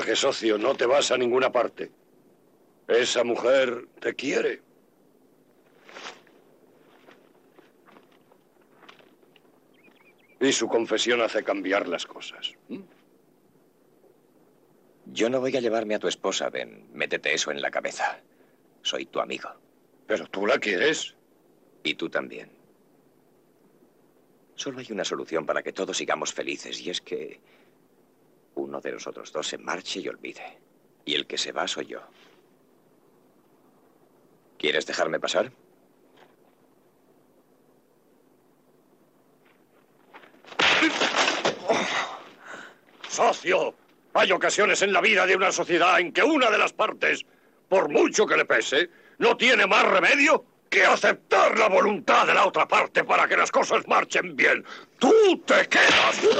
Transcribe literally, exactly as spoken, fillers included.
coraje, socio. No te vas a ninguna parte. Esa mujer te quiere. Y su confesión hace cambiar las cosas. ¿Mm? Yo no voy a llevarme a tu esposa, Ben. Métete eso en la cabeza. Soy tu amigo. Pero tú la quieres. Y tú también. Solo hay una solución para que todos sigamos felices, y es que uno de los otros dos se marche y olvide. Y el que se va soy yo. ¿Quieres dejarme pasar? ¡Socio! Hay ocasiones en la vida de una sociedad en que una de las partes, por mucho que le pese, no tiene más remedio que aceptar la voluntad de la otra parte para que las cosas marchen bien. ¡Tú te quedas!